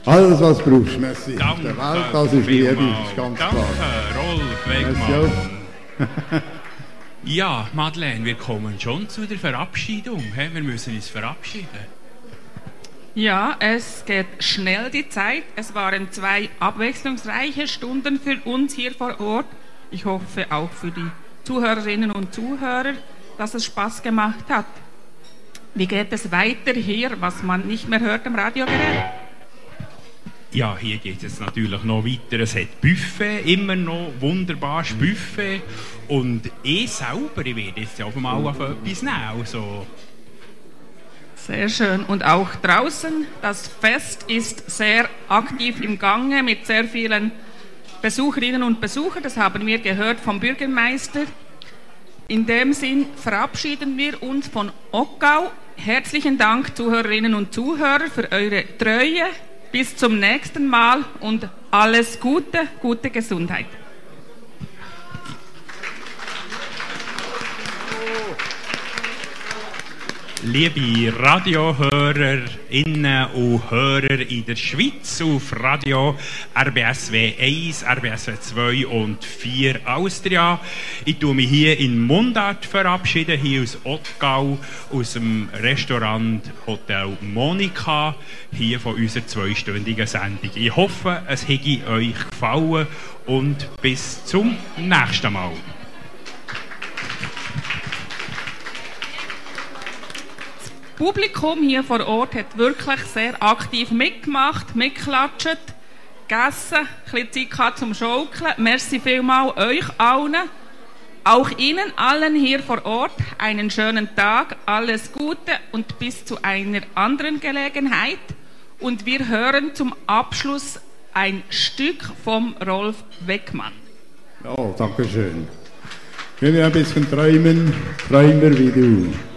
Alles, was du brauchst, merci. Danke, Der Welt, das ist Liebe, ist ganz Danke, klar. Rolf Wegmann. Ja, Madeleine, wir kommen schon zu der Verabschiedung. Wir müssen uns verabschieden. Ja, es geht schnell die Zeit. Es waren 2 abwechslungsreiche Stunden für uns hier vor Ort. Ich hoffe auch für die Zuhörerinnen und Zuhörer, dass es Spaß gemacht hat. Wie geht es weiter hier, was man nicht mehr hört am Radiogerät? Ja, hier geht es natürlich noch weiter. Es hat Buffet, immer noch wunderbares Buffet. Und ich selber, ich werde jetzt auch mal auf etwas nehmen. Also. Sehr schön. Und auch draußen, das Fest ist sehr aktiv im Gange mit sehr vielen Besucherinnen und Besuchern. Das haben wir gehört vom Bürgermeister. In dem Sinn verabschieden wir uns von Ockau. Herzlichen Dank, Zuhörerinnen und Zuhörer, für eure Treue. Bis zum nächsten Mal und alles Gute, gute Gesundheit. Liebe Radiohörerinnen und Hörer in der Schweiz auf Radio RBSW 1, RBSW 2 und 4 Austria. Ich tue mich hier in Mundart verabschieden, hier aus Ottgau, aus dem Restaurant Hotel Monika, hier von unserer 2-stündigen Sendung. Ich hoffe, es hätte euch gefallen und bis zum nächsten Mal. Das Publikum hier vor Ort hat wirklich sehr aktiv mitgemacht, mitgeklatscht, gegessen, ein bisschen Zeit gehabt zum Schaukeln. Merci vielmals euch allen, auch Ihnen allen hier vor Ort einen schönen Tag, alles Gute und bis zu einer anderen Gelegenheit. Und wir hören zum Abschluss ein Stück vom Rolf Wegmann. Ja, danke schön. Wenn wir ein bisschen träumen, träumen wie du.